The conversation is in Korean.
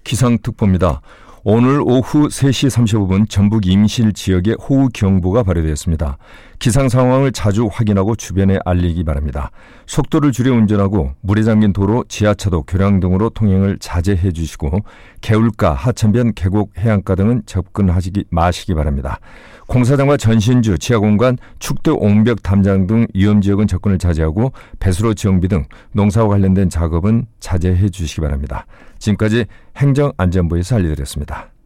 기상특보입니다. 오늘 오후 3시 35분 전북 임실 지역에 호우경보가 발효되었습니다. 기상 상황을 자주 확인하고 주변에 알리기 바랍니다. 속도를 줄여 운전하고 물에 잠긴 도로, 지하차도, 교량 등으로 통행을 자제해 주시고 개울가, 하천변, 계곡, 해안가 등은 접근하시기 마시기 바랍니다. 공사장과 전신주, 지하공간, 축대 옹벽 담장 등 위험지역은 접근을 자제하고 배수로 정비 등 농사와 관련된 작업은 자제해 주시기 바랍니다. 지금까지 행정안전부에서 알려드렸습니다.